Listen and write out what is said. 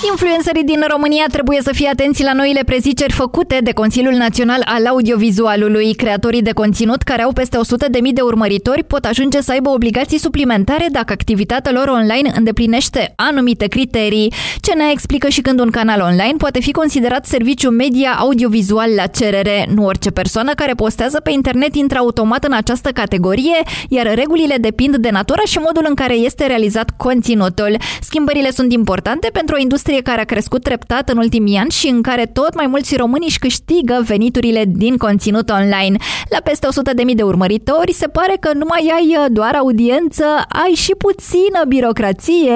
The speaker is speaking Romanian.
Influencerii din România trebuie să fie atenți la noile preziceri făcute de Consiliul Național al Audiovizualului. Creatorii de conținut care au peste 100.000 de urmăritori pot ajunge să aibă obligații suplimentare dacă activitatea lor online îndeplinește anumite criterii. CNA explică și când un canal online poate fi considerat serviciu media audiovizual la cerere. Nu orice persoană care postează pe internet intră automat în această categorie, iar regulile depind de natura și modul în care este realizat conținutul. Schimbările sunt importante pentru o industrie care a crescut treptat în ultimii ani și în care tot mai mulți români își câștigă veniturile din conținut online. La peste 100.000 de urmăritori se pare că nu mai ai doar audiență, ai și puțină birocrație.